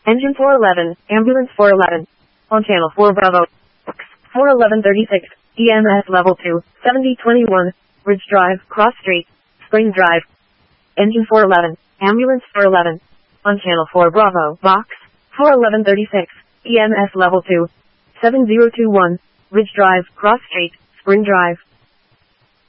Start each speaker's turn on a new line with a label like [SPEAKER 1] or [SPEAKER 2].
[SPEAKER 1] Engine 411, Ambulance 411. On Channel 4 Bravo. 41136, EMS Level 2, 7021, Ridge Drive, Cross Street, Spring Drive. Engine 411, Ambulance 411. On Channel 4 Bravo. Box 41136, EMS Level 2, 7021, Ridge Drive, Cross Street, Spring Drive.